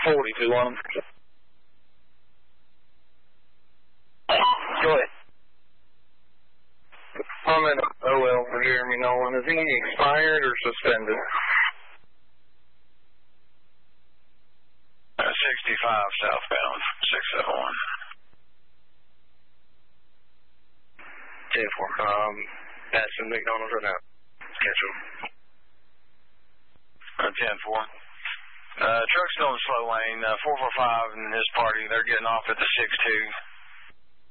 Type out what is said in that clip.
42 on them. Go ahead. I'm in OL for Jeremy Nolan. Is he expired or suspended? 65 southbound, 671. 10-4. Passing McDonald's right now. Catch him. 10-4. Truck's still in the slow lane. 445 and his party, they're getting off at the 6-2.